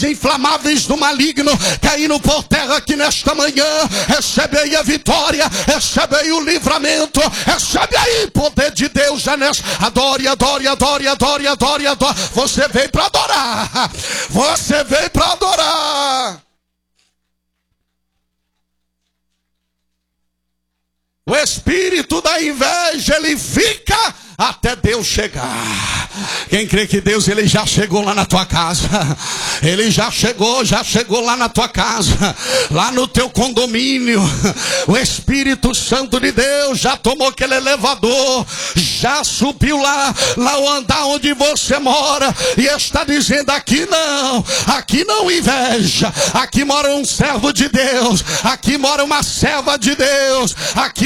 seres inflamáveis do maligno caindo por terra aqui nesta manhã. Recebe aí a vitória, recebe aí o livramento, recebe aí o poder de Deus já nessa. Adore, adore, adore, adore, adore, adore. Você veio para adorar, você veio para adorar. O espírito da inveja, ele fica até Deus chegar. Quem crê que Deus, ele já chegou lá na tua casa? Ele já chegou lá na tua casa, lá no teu condomínio. O Espírito Santo de Deus já tomou aquele elevador, já subiu lá o andar onde você mora, e está dizendo: aqui não inveja, aqui mora um servo de Deus, aqui mora uma serva de Deus, aqui